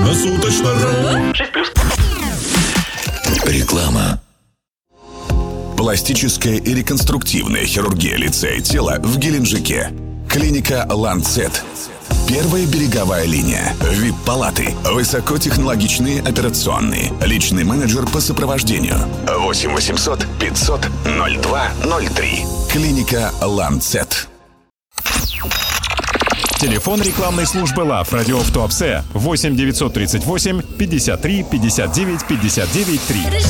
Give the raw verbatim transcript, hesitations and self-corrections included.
Круглосуточно. шесть плюс. Реклама. Пластическая и реконструктивная хирургия лица и тела в Геленджике. Клиника «Ланцет». Первая береговая линия. ви ай пи-палаты. Высокотехнологичные операционные. Личный менеджер по сопровождению. восемь восемьсот пятьсот ноль два ноль три. Клиника «Ланцет». Телефон рекламной службы ЛАФ «Радиоф Туапсе» восемь девятьсот тридцать восемь пятьдесят три пятьдесят девять пятьдесят девять три.